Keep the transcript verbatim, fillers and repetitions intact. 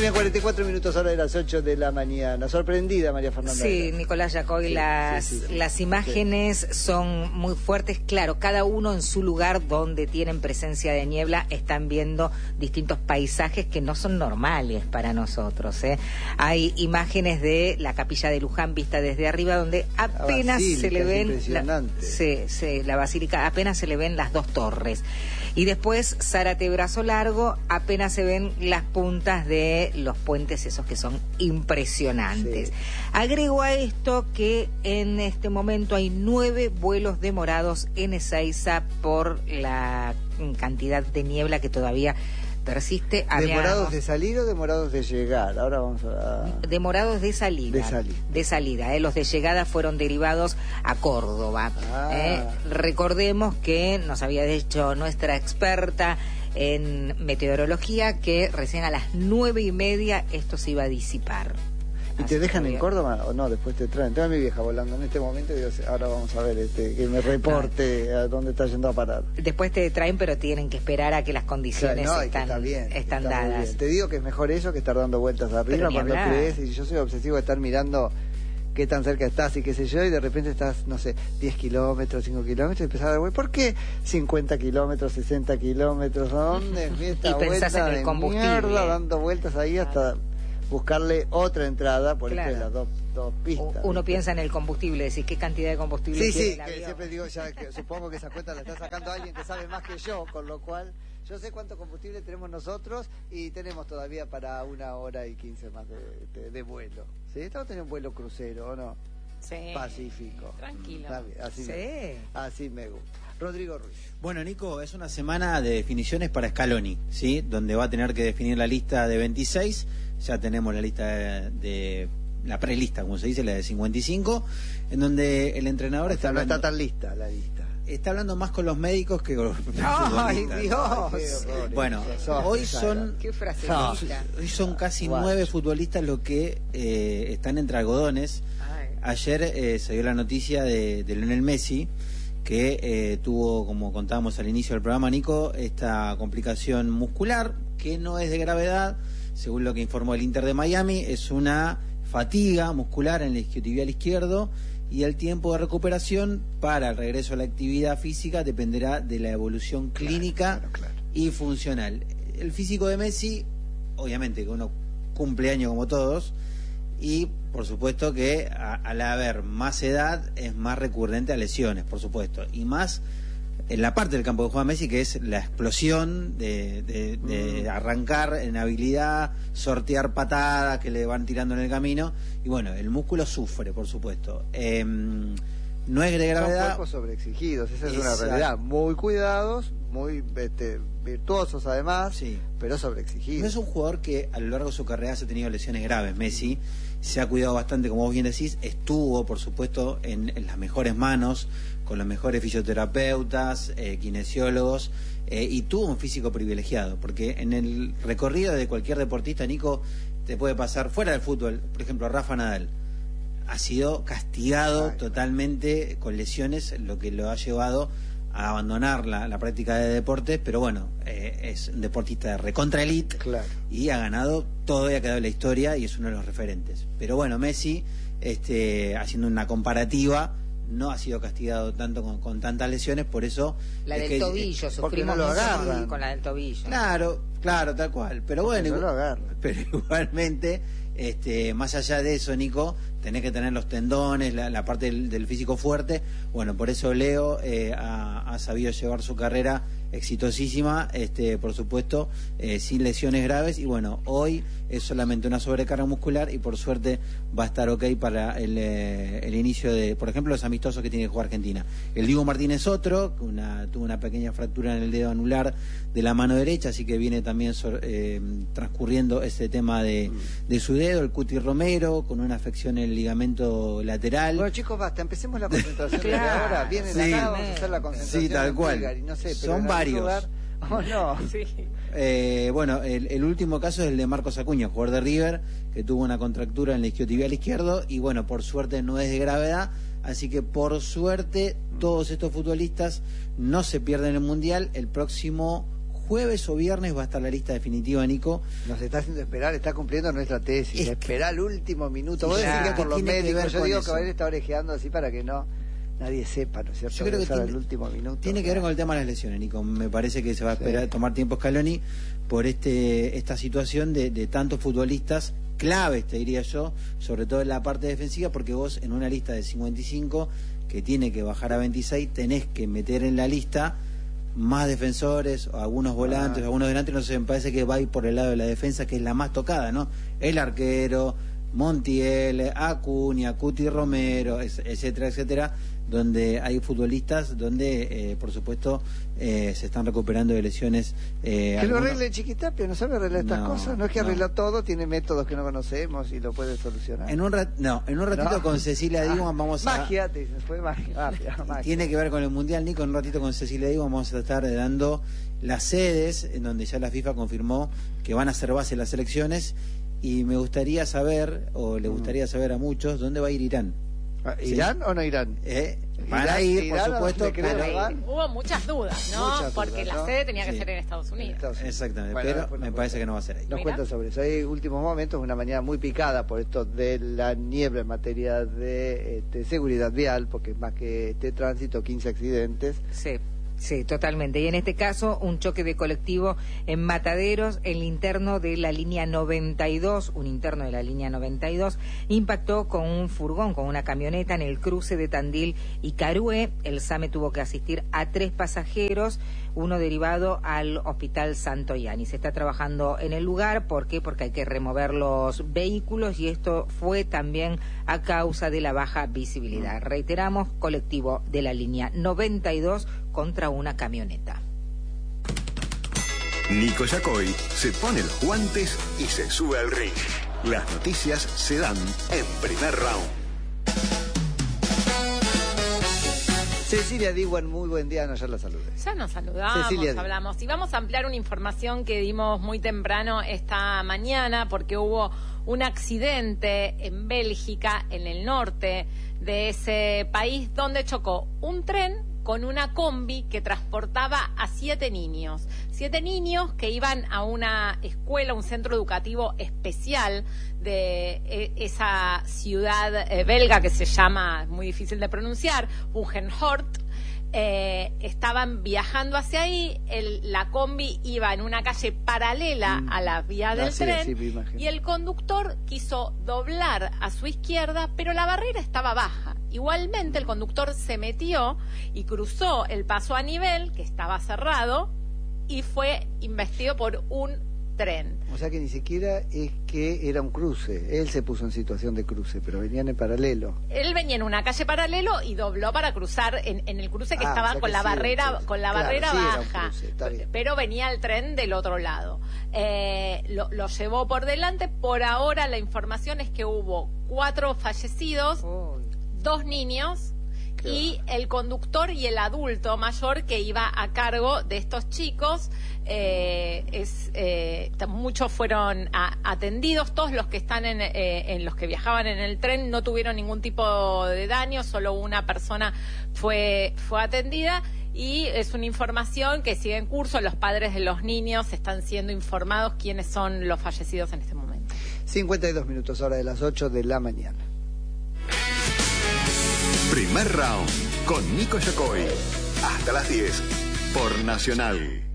Bien, cuarenta y cuatro minutos, hora de las ocho de la mañana. Sorprendida, María Fernanda. Sí, Nicolás Yacoy, sí, las, sí, sí, sí. las imágenes sí. son muy fuertes. Claro, cada uno en su lugar donde tienen presencia de niebla están viendo distintos paisajes que no son normales para nosotros, ¿eh? Hay imágenes de la capilla de Luján vista desde arriba donde apenas se le ven... La, sí, sí, la basílica, apenas se le ven las dos torres. Y después, Zárate Brazo Largo, apenas se ven las puntas de los puentes esos que son impresionantes. Sí. Agrego a esto que en este momento hay nueve vuelos demorados en Ezeiza por la cantidad de niebla que todavía persiste. ¿Demorados Había... de salir o demorados de llegar? Ahora vamos a... Demorados de salida. De salida. De salida, ¿eh? Los de llegada fueron derivados a Córdoba. Ah. ¿eh? Recordemos que nos había dicho nuestra experta en meteorología que recién a las nueve y media esto se iba a disipar. ¿Y te dejan en Córdoba o no? Después te traen. Tengo a mi vieja volando en este momento y digo, ahora vamos a ver este, que me reporte no. a dónde está yendo a parar. Después te traen, pero tienen que esperar a que las condiciones claro, no, están, está bien, están está dadas. Bien. Te digo que es mejor eso que estar dando vueltas arriba cuando crees. Y yo soy obsesivo de estar mirando qué tan cerca estás y qué sé yo, y de repente estás, no sé, diez kilómetros, cinco kilómetros, y empezás a dar vueltas. ¿Por qué cincuenta kilómetros, sesenta kilómetros? ¿A dónde? Esta y pensás en el combustible. Mierda, dando vueltas ahí hasta... buscarle otra entrada por claro. entre las dos, dos pistas. Uno ¿viste? Piensa en el combustible, decir qué cantidad de combustible sí, tiene sí, el que avión. siempre digo, ya que supongo que esa cuenta la está sacando alguien que sabe más que yo, con lo cual yo sé cuánto combustible tenemos nosotros y tenemos todavía para una hora y quince más de, de, de vuelo. ¿Sí? Estamos teniendo un vuelo crucero, ¿o no? Sí. Pacífico. Tranquilo. Así, sí. me, así me gusta. Rodrigo Ruiz. Bueno, Nico, es una semana de definiciones para Scaloni, ¿sí? Donde va a tener que definir la lista de veintiséis. Ya tenemos la lista de, de la prelista, como se dice, la de cincuenta y cinco, en donde el entrenador o sea, está no hablando, está tan lista la lista. Está hablando más con los médicos que con los ¡ay, Dios! Ay, bueno, hoy son qué frase no, hoy son casi wow. nueve futbolistas los que eh, están entre algodones. Ay. Ayer eh, se dio la noticia de, de Lionel Messi, que eh, tuvo, como contábamos al inicio del programa, Nico, esta complicación muscular, que no es de gravedad, según lo que informó el Inter de Miami, es una fatiga muscular en el isquiotibial izquierdo, y el tiempo de recuperación para el regreso a la actividad física dependerá de la evolución clínica claro, claro, claro. y funcional. El físico de Messi, obviamente que uno cumple años como todos, y por supuesto que a, al haber más edad es más recurrente a lesiones, por supuesto, y más en la parte del campo que juega Messi, que es la explosión de, de, de mm. arrancar en habilidad, sortear patadas que le van tirando en el camino, y bueno, el músculo sufre, por supuesto. Eh, no es de gravedad. Son cuerpos sobreexigidos, esa es Exacto. una realidad. Muy cuidados, muy este, virtuosos además, sí. pero sobreexigidos. No es un jugador que a lo largo de su carrera se ha tenido lesiones graves, Messi. Se ha cuidado bastante, como vos bien decís, estuvo, por supuesto, en, en las mejores manos, con los mejores fisioterapeutas, eh, kinesiólogos, eh, y tuvo un físico privilegiado, porque en el recorrido de cualquier deportista, Nico, te puede pasar fuera del fútbol. Por ejemplo, Rafa Nadal ha sido castigado Ay, totalmente con lesiones, lo que lo ha llevado a abandonar la, la práctica de deportes, pero bueno, eh, es un deportista de recontra elite claro. y ha ganado todo y ha quedado en la historia y es uno de los referentes. Pero bueno, Messi, este, haciendo una comparativa, no ha sido castigado tanto con, con tantas lesiones, por eso... La del que, tobillo, eh, sufrimos no lo agarran. con la del tobillo. Claro, claro, tal cual. Pero porque bueno, no lo agarran. Pero igualmente, este, más allá de eso, Nico, tenés que tener los tendones, la, la parte del, del físico fuerte. Bueno, por eso Leo eh, ha, ha sabido llevar su carrera exitosísima, este, por supuesto, eh, sin lesiones graves, y bueno, hoy es solamente una sobrecarga muscular y por suerte va a estar ok para el, eh, el inicio de, por ejemplo, los amistosos que tiene que jugar Argentina. El Dibu Martínez otro, una, tuvo una pequeña fractura en el dedo anular de la mano derecha, así que viene también eh, transcurriendo ese tema de, de su dedo. El Cuti Romero con una afección en el ligamento lateral. Bueno, chicos, basta, empecemos la concentración claro. de ahora. Vienen sí. acá, vamos a hacer la concentración. Sí, tal cual. Bulgar, y no sé, son varios. Lugar... Oh, no. Sí. Eh, bueno, el, el último caso es el de Marcos Acuña, jugador de River, que tuvo una contractura en el isquiotibial izquierdo y bueno, por suerte no es de gravedad, así que por suerte todos estos futbolistas no se pierden el Mundial. El próximo jueves o viernes va a estar la lista definitiva, Nico. Nos está haciendo esperar, está cumpliendo nuestra tesis. Es esperar el último minuto. Vos decís que por los médicos, yo digo que Gabriel está orejeando así para que no nadie sepa, ¿no es cierto? Yo creo que tiene, el último minuto. Tiene que ver con el tema de las lesiones, Nico. Me parece que se va a esperar, sí. tomar tiempo Scaloni por este esta situación de, de tantos futbolistas claves, te diría yo, sobre todo en la parte defensiva, porque vos en una lista de cincuenta y cinco que tiene que bajar a veintiséis, tenés que meter en la lista más defensores, o algunos volantes, ah. algunos delanteros. No sé, me parece que va a ir por el lado de la defensa, que es la más tocada, ¿no? El arquero, Montiel, Acuña, Cuti Romero, etcétera, etcétera, donde hay futbolistas donde, eh, por supuesto, eh, se están recuperando de lesiones. Eh, que algunos... lo arregle Chiquitapia, no sabe arreglar estas no, cosas, no es que no. arregla todo, tiene métodos que no conocemos y lo puede solucionar. En un rat... No, en un ratito no. con Cecilia Digo ah, vamos a... Magia, te dice, fue magia, magia, magia. Tiene que ver con el Mundial, Nico, en un ratito con Cecilia Digo vamos a estar dando las sedes, en donde ya la FIFA confirmó que van a ser base las elecciones, y me gustaría saber, o le gustaría saber a muchos, ¿dónde va a ir Irán? ¿Irán ¿Sí? o no Irán? Eh, van a ir, por supuesto, pero hubo muchas dudas, ¿no? Muchas Porque dudas, la ¿no? sede tenía que sí. ser en Estados Unidos. En Estados Unidos. Exactamente, bueno, pero me parece que no va a ser ahí. Nos cuentan sobre eso. Hay últimos momentos, una mañana muy picada por esto de la niebla en materia de este, seguridad vial, porque más que este tránsito, quince accidentes. Sí. Sí, totalmente. Y en este caso, un choque de colectivo en Mataderos, el interno de la línea noventa y dos, un interno de la línea noventa y dos, impactó con un furgón, con una camioneta en el cruce de Tandil y Carué. El SAME tuvo que asistir a tres pasajeros, uno derivado al Hospital Santo Yani. Se está trabajando en el lugar. ¿Por qué? Porque hay que remover los vehículos, y esto fue también a causa de la baja visibilidad. Reiteramos, colectivo de la línea noventa y dos contra una camioneta. Nico Yacoy se pone los guantes y se sube al ring. Las noticias se dan en Primer Round. Cecilia Diwan, muy buen día, no, ya la saludé. Ya nos saludamos, Cecilia hablamos. Y vamos a ampliar una información que dimos muy temprano esta mañana, porque hubo un accidente en Bélgica, en el norte de ese país, donde chocó un tren con una combi que transportaba a siete niños. Siete niños que iban a una escuela, un centro educativo especial de eh, esa ciudad eh, belga que se llama, muy difícil de pronunciar, Bugenhort. Eh, estaban viajando hacia ahí, el, la combi iba en una calle paralela mm. a la vía del ah, sí, tren, sí, y el conductor quiso doblar a su izquierda, pero la barrera estaba baja. Igualmente el conductor se metió y cruzó el paso a nivel, que estaba cerrado, y fue embestido por un tren. O sea que ni siquiera es que era un cruce, él se puso en situación de cruce, pero venían en paralelo. Él venía en una calle paralelo y dobló para cruzar en, en el cruce que ah, estaba o sea con, que la sí, barrera, con la claro, barrera sí baja, cruce, pero venía el tren del otro lado. Eh, lo, lo llevó por delante. Por ahora la información es que hubo cuatro fallecidos, oh. dos niños y el conductor y el adulto mayor que iba a cargo de estos chicos. Eh, es, eh, muchos fueron a, atendidos, todos los que están en, eh, en los que viajaban en el tren no tuvieron ningún tipo de daño, solo una persona fue, fue atendida. Y es una información que sigue en curso. Los padres de los niños están siendo informados quiénes son los fallecidos en este momento. cincuenta y dos minutos, hora de las ocho de la mañana. Primer Round con Nico Yacoy. Hasta las diez por Nacional.